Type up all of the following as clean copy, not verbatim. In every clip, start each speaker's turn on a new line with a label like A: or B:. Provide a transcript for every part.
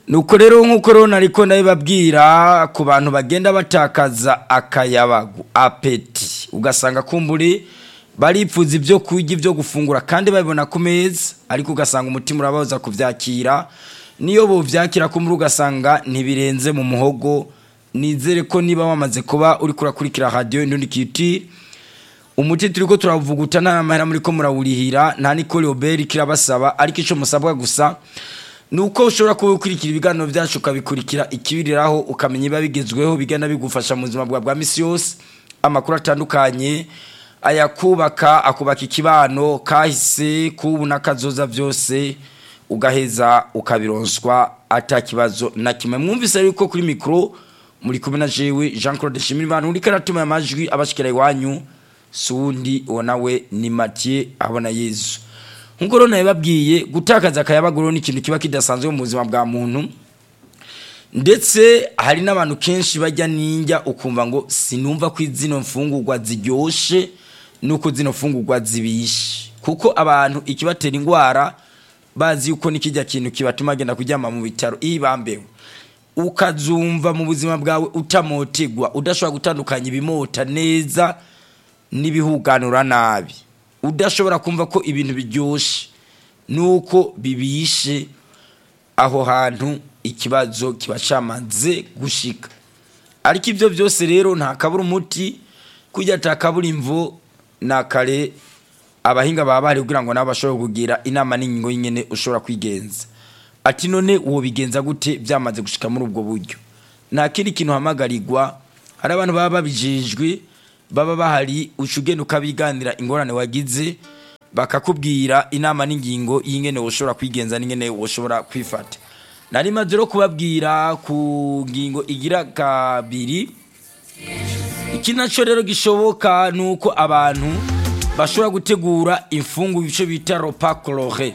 A: nuko rero nkuko rero nariko ndabibabwira ku bantu bagenda batakaza akayabagu apeti ugasanga kumburi baripfuza ibyo kurya ibyo gufungura kandi babibona ku meza ariko ugasanga umutima urabaza kuvyakira niyo bo vyakira ko muri ugasanga ntibirenze mu muhogo nizere ko niba wamaze kuba uri kurakurikira radio Indundi Culture umuti turiko turavuguta nta mahera muri ko murawurihira nta Nicole Oberi kirabasaba ariko ico musabwa gusa nuko ushobora kubikurikira ibiganiro byacu ukabikurikira ikibiriraho ukamenya iba bigezweho bigana bigufasha mu buzima bwa misi yose amakuru atandukanye ayakubaka akubaka ikibano kahise kubuna kazoza byose ugaheza ukabironswa atakibazo na kimwe mwumvise yuko kuri micro muri kumwe na jewe Jean-Claude Shimirimana uri karatuma amajwi abashikira iwanyu sundi wonawe ni Mathieu abona Yesu nkuko rero nababwiye gutakaza akayabaguro ni ikintu kiba kidasanzwe mu buzima bwa muntu ndetse hari n'abantu kenshi bajya ninjya ukumva ngo sinumva ko izino mfungurwa ziryoshe nuko zino mfungurwa zibishe kuko abantu ikibatera ingwara bazi yuko nikijya kintu kibatuma agenda kuryama mu bitaro ibambewe ukazumva mu buzima bwawe utamotegwa udashobora gutandukanya ibimota neza nibihuganura nabi udashobora kumva ko ibintu biryoshe nuko bibishe aho hantu ikibazo kibashamaze gushika ariko ibyo byose rero nta kabura umuti kujya atakabura imvo nakare abahinga baba bari kugira ngo nabo bashobora kugira inama n'ingingo nyene ushobora kwigenza ati none uwo bigenza gute byamaze gushika muri ubwo buryo nta kindi kintu hamagarirwa hari abantu baba babijejwe baba bahari ushugenda ukabiganira ingorane wagize bakakubwira inama n'ingingo y'ingene ushobora kwigenza n'ingene ushobora kwifata nari maze ro kubabwira ku ngingo igira kabiri ikinaco rero gishoboka nuko abantu bashobora gutegura imfungu bice bita repas coloré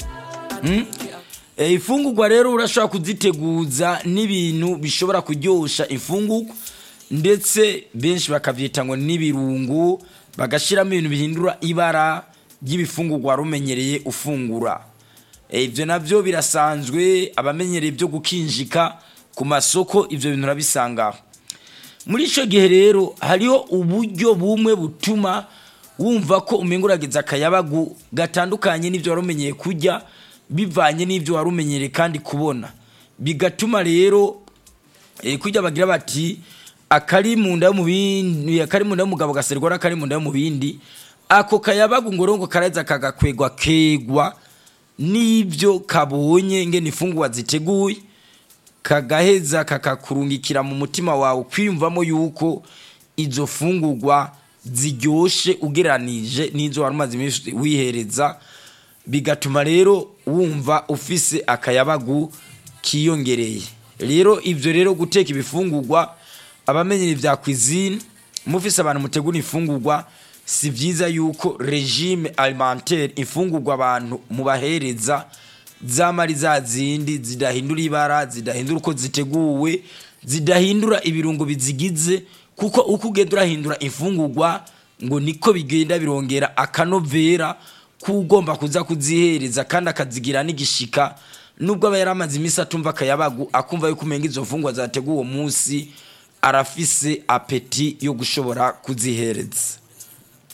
A: ifungurwa rero urashobora kuziteguza n'ibintu bishobora kuryosha ifungurwa ndetse benshi bakavyita ngo nibirungu bagashiramo ibintu bihindura ibara ry'ibifungurwa rumenyereye ufungura ivyo navyo birasanzwe abamenyereye byo gukinjika ku masoko ivyo bintu rabisanga muri ico gihe rero hariho uburyo bumwe butuma wumva ko umengurageza akayabagu gatandukanye n'ivyo warumenyeye kurya bivanye n'ivyo warumenyereye kandi kubona bigatuma rero kujya bagira bati akari munda mu bindi akari munda mugabo gaserwa akari munda mu bindi ako kayabagu ngorongo karaza kagakwegwa kegwa nibyo kabonye ngene ifungwa ziteguye kagaheza kakakurungikira mu mutima wawe kwiyumvamo yuko izo fungurwa ziryoshe ugeranije nizo warumaze wihereza bigatuma rero wumva ufise akayabagu kiyongereye rero ivyo rero guteka ibifungurwa abamenyere vya cuisine mufise abantu mutegura ifungurwa si vyiza yuko regime alimentaire ifungurwa abantu mubahereza zamari za zindi zidahindura ibara zidahindura uko ziteguwe zidahindura ibirungo bizigize kuko uko ugenda urahindura ifungurwa ngo niko bigenda birongera akanovera kugomba kuza kuzihereza kandi akazigira n'igishika nubwo aba yaramaze imisi atumva akayabagu akumva yuko umenga izo mfungwa zateguwe uwo munsi arafise apeti yo gushobora kuzihereza